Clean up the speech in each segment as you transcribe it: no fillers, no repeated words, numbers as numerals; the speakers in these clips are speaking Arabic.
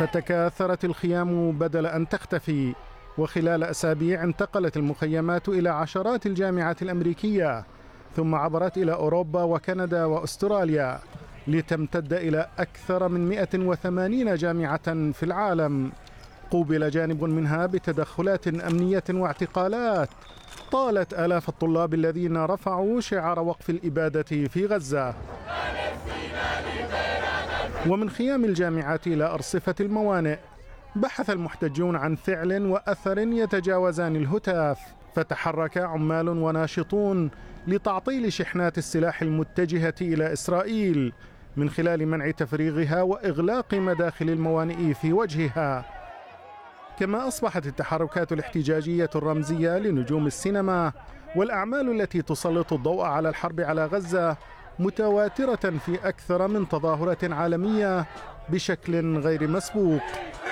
فتكاثرت الخيام بدل أن تختفي، وخلال أسابيع انتقلت المخيمات إلى عشرات الجامعات الأمريكية، ثم عبرت إلى أوروبا وكندا وأستراليا، لتمتد إلى أكثر من 180 جامعة في العالم. قوبل جانب منها بتدخلات أمنية واعتقالات طالت آلاف الطلاب الذين رفعوا شعار وقف الإبادة في غزة. ومن خيام الجامعات إلى أرصفة الموانئ بحث المحتجون عن فعل وأثر يتجاوزان الهتاف، فتحرك عمال وناشطون لتعطيل شحنات السلاح المتجهة إلى إسرائيل من خلال منع تفريغها وإغلاق مداخل الموانئ في وجهها. كما أصبحت التحركات الاحتجاجية الرمزية لنجوم السينما والأعمال التي تسلط الضوء على الحرب على غزة متواترة في أكثر من تظاهرة عالمية بشكل غير مسبوق.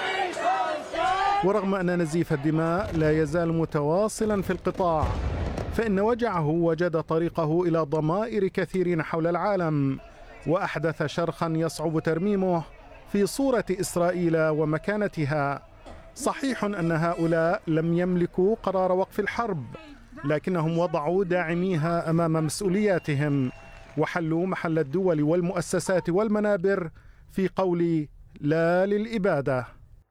ورغم أن نزيف الدماء لا يزال متواصلا في القطاع، فإن وجعه وجد طريقه إلى ضمائر كثيرين حول العالم، وأحدث شرخا يصعب ترميمه في صورة إسرائيل ومكانتها. صحيح أن هؤلاء لم يملكوا قرار وقف الحرب، لكنهم وضعوا داعميها أمام مسؤولياتهم، وحلوا محل الدول والمؤسسات والمنابر في قول لا للإبادة.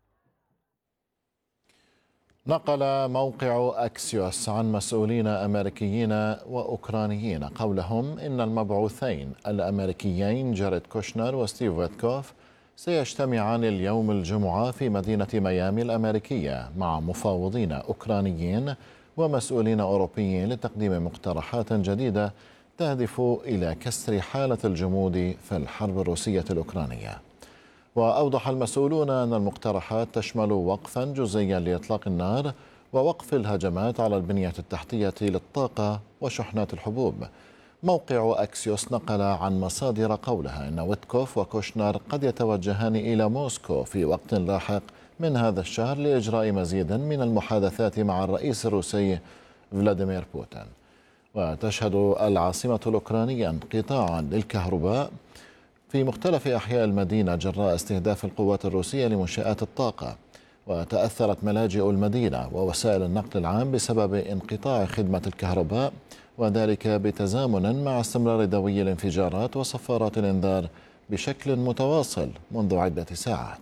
نقل موقع أكسيوس عن مسؤولين أمريكيين وأوكرانيين قولهم إن المبعوثين الأمريكيين جاريد كوشنر وستيف ويتكوف سيجتمعان اليوم الجمعة في مدينة ميامي الأمريكية مع مفاوضين أوكرانيين ومسؤولين أوروبيين لتقديم مقترحات جديدة تهدف إلى كسر حالة الجمود في الحرب الروسية الأوكرانية. وأوضح المسؤولون أن المقترحات تشمل وقفا جزئيا لإطلاق النار ووقف الهجمات على البنية التحتية للطاقة وشحنات الحبوب. موقع أكسيوس نقل عن مصادر قولها أن ويتكوف وكوشنر قد يتوجهان إلى موسكو في وقت لاحق من هذا الشهر لإجراء مزيد من المحادثات مع الرئيس الروسي فلاديمير بوتين. وتشهد العاصمة الأوكرانية انقطاعا للكهرباء في مختلف أحياء المدينة جراء استهداف القوات الروسية لمنشآت الطاقة، وتأثرت ملاجئ المدينة ووسائل النقل العام بسبب انقطاع خدمة الكهرباء، وذلك بتزامن مع استمرار دوي الانفجارات وصفارات الإنذار بشكل متواصل منذ عدة ساعات.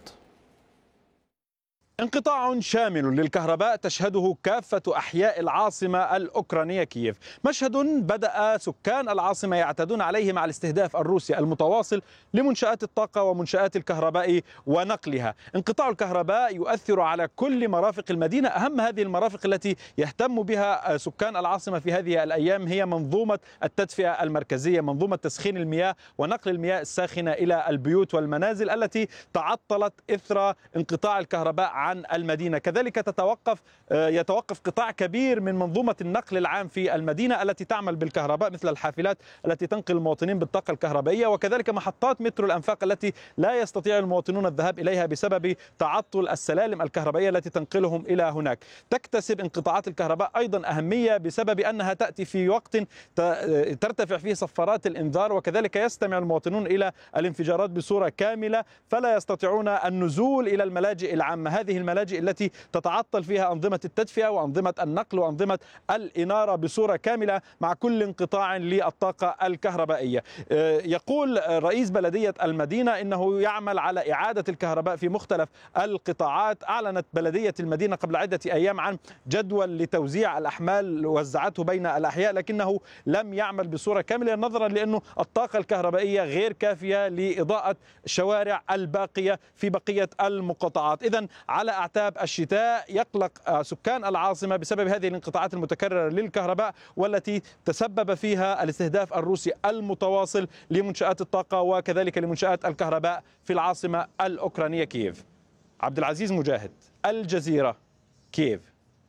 انقطاع شامل للكهرباء تشهده كافة أحياء العاصمة الأوكرانية كييف، مشهد بدأ سكان العاصمة يعتادون عليه مع الاستهداف الروسي المتواصل لمنشآت الطاقة ومنشآت الكهرباء ونقلها. انقطاع الكهرباء يؤثر على كل مرافق المدينة. أهم هذه المرافق التي يهتم بها سكان العاصمة في هذه الأيام هي منظومة التدفئة المركزية، منظومة تسخين المياه ونقل المياه الساخنة إلى البيوت والمنازل التي تعطلت إثر انقطاع الكهرباء عن المدينة. كذلك يتوقف قطاع كبير من منظومة النقل العام في المدينة التي تعمل بالكهرباء، مثل الحافلات التي تنقل المواطنين بالطاقة الكهربائية، وكذلك محطات مترو الأنفاق التي لا يستطيع المواطنون الذهاب إليها بسبب تعطل السلالم الكهربائية التي تنقلهم إلى هناك. تكتسب انقطاعات الكهرباء أيضا أهمية بسبب أنها تأتي في وقت ترتفع فيه صفارات الإنذار، وكذلك يستمع المواطنون إلى الانفجارات بصورة كاملة، فلا يستطيعون النزول إلى الملاجئ العامة، هذه الملاجئ التي تتعطل فيها أنظمة التدفئة وأنظمة النقل وأنظمة الإنارة بصورة كاملة مع كل انقطاع للطاقة الكهربائية. يقول رئيس بلدية المدينة إنه يعمل على إعادة الكهرباء في مختلف القطاعات. أعلنت بلدية المدينة قبل عدة أيام عن جدول لتوزيع الأحمال وزعته بين الأحياء، لكنه لم يعمل بصورة كاملة نظرا لأنه الطاقة الكهربائية غير كافية لإضاءة الشوارع الباقية في بقية المقاطعات. إذن على أعتاب الشتاء يقلق سكان العاصمة بسبب هذه الانقطاعات المتكررة للكهرباء، والتي تسبب فيها الاستهداف الروسي المتواصل لمنشآت الطاقة وكذلك لمنشآت الكهرباء في العاصمة الأوكرانية كييف. عبد العزيز مجاهد، الجزيرة، كييف.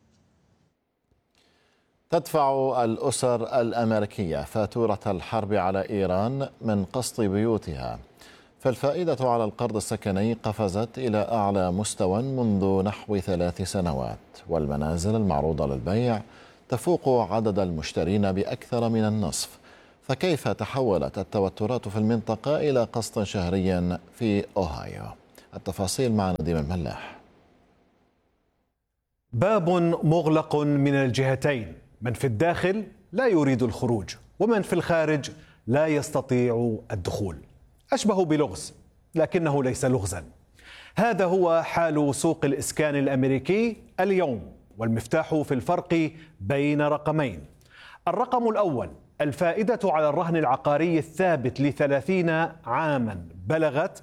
تدفع الأسر الأمريكية فاتورة الحرب على إيران من قسط بيوتها، فالفائدة على القرض السكني قفزت إلى أعلى مستوى منذ نحو 3 سنوات، والمنازل المعروضة للبيع تفوق عدد المشترين بأكثر من النصف. فكيف تحولت التوترات في المنطقة إلى قسط شهري في أوهايو؟ التفاصيل مع نديم الملاح. باب مغلق من الجهتين، من في الداخل لا يريد الخروج ومن في الخارج لا يستطيع الدخول. أشبه بلغز لكنه ليس لغزا. هذا هو حال سوق الإسكان الأمريكي اليوم، والمفتاح في الفرق بين رقمين. الرقم الأول: الفائدة على الرهن العقاري الثابت ل30 عاما بلغت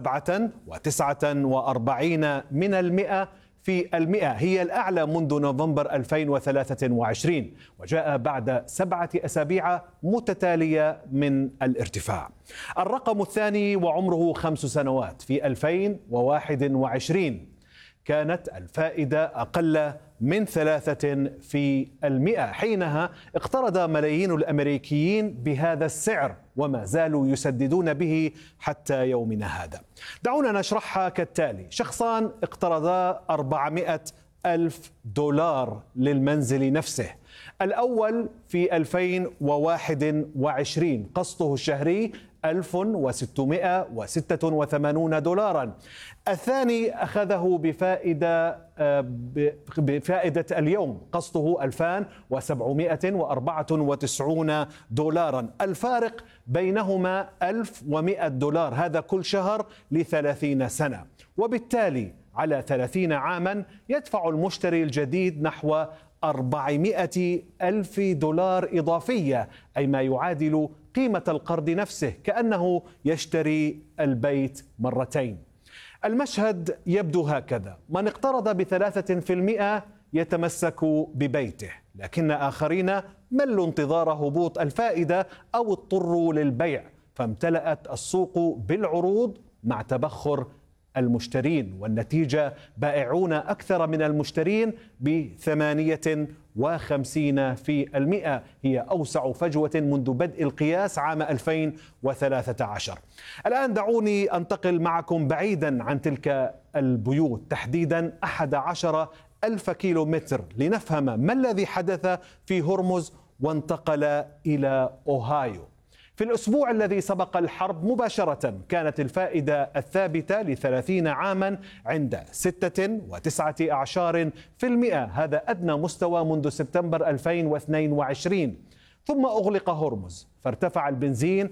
7.49% في المئة، هي الأعلى منذ نوفمبر 2023، وجاء بعد 7 أسابيع متتالية من الارتفاع. الرقم الثاني وعمره 5 سنوات، في 2021 كانت الفائدة أقل من 3%. حينها اقترض ملايين الأمريكيين بهذا السعر وما زالوا يسددون به حتى يومنا هذا. دعونا نشرحها كالتالي: شخصان اقترضا 400,000 دولار للمنزل نفسه. الأول في 2021 قسطه الشهري 1686 دولارا. الثاني أخذه بفائدة اليوم، قسطه 2794 دولارا. الفارق بينهما 1100 دولار، هذا كل شهر ل30 سنة، وبالتالي على 30 عاما يدفع المشتري الجديد نحو 400,000 دولار إضافية، أي ما يعادل قيمة القرض نفسه، كأنه يشتري البيت مرتين. المشهد يبدو هكذا: من اقترض ب3% يتمسك ببيته، لكن آخرين ملوا انتظار هبوط الفائدة أو اضطروا للبيع، فامتلأت السوق بالعروض مع تبخر المشترين، والنتيجة بائعون أكثر من المشترين ب58%، هي أوسع فجوة منذ بدء القياس عام 2013. الآن دعوني أنتقل معكم بعيدا عن تلك البيوت، تحديدا 11,000 كيلومتر، لنفهم ما الذي حدث في هرمز وانتقل إلى أوهايو. في الأسبوع الذي سبق الحرب مباشرة كانت الفائدة الثابتة ل30 عاما عند 6.19%، هذا أدنى مستوى منذ سبتمبر 2022. ثم أغلق هرمز فارتفع البنزين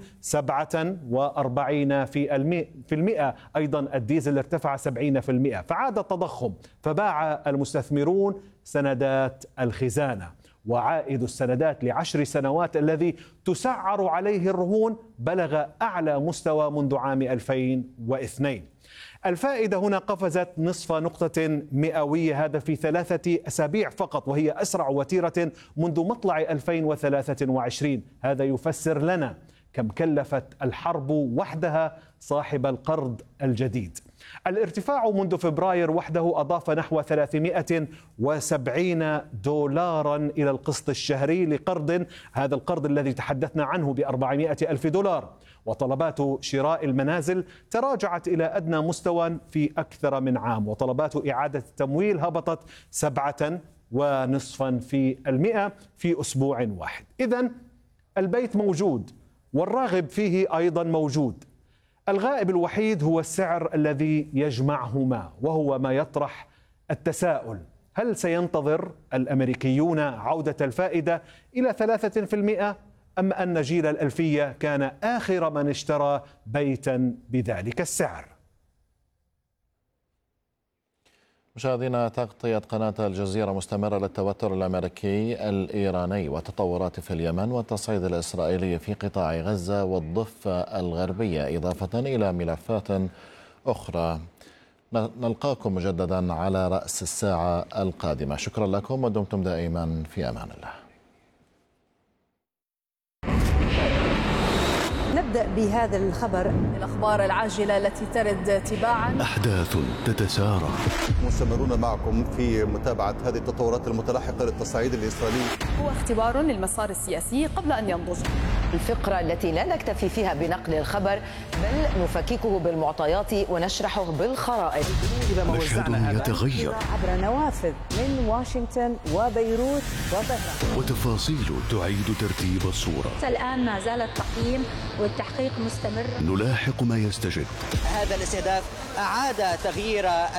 47%، أيضا الديزل ارتفع 70%، فعاد التضخم، فباع المستثمرون سندات الخزانة، وعائد السندات ل10 سنوات الذي تسعر عليه الرهون بلغ أعلى مستوى منذ عام 2002. الفائدة هنا قفزت نصف نقطة مئوية، هذا في 3 أسابيع فقط، وهي أسرع وتيرة منذ مطلع 2023. هذا يفسر لنا كم كلفت الحرب وحدها صاحب القرض الجديد. الارتفاع منذ فبراير وحده أضاف نحو 370 دولارا إلى القسط الشهري لقرض، هذا القرض الذي تحدثنا عنه ب400,000 دولار. وطلبات شراء المنازل تراجعت إلى أدنى مستوى في أكثر من عام، وطلبات إعادة التمويل هبطت 7.5% في أسبوع واحد. إذن البيت موجود والراغب فيه أيضا موجود، الغائب الوحيد هو السعر الذي يجمعهما، وهو ما يطرح التساؤل: هل سينتظر الأمريكيون عودة الفائدة إلى 3%، أم أن جيل الألفية كان آخر من اشترى بيتا بذلك السعر؟ مشاهدينا، تغطية قناة الجزيرة مستمرة للتوتر الأمريكي الإيراني وتطورات في اليمن والتصعيد الإسرائيلي في قطاع غزة والضفة الغربية، إضافة إلى ملفات أخرى. نلقاكم مجددا على رأس الساعة القادمة. شكرا لكم ودمتم دائما في أمان الله. نبدأ بهذا الخبر، الأخبار العاجلة التي ترد تباعا. أحداث تتسارع. مستمرون معكم في متابعة هذه التطورات المتلاحقة للتصعيد الإسرائيلي. هو اختبار للمسار السياسي قبل أن ينضج. الفقرة التي لا نكتفي فيها بنقل الخبر بل نفككه بالمعطيات ونشرحه بالخرائط. مشهد يتغير عبر نوافذ من واشنطن وبيروت وطهران، وتفاصيل تعيد ترتيب الصورة. الآن ما زال التقييم والتحقيق مستمر. نلاحق ما يستجد. هذا الاستهداف أعاد تغيير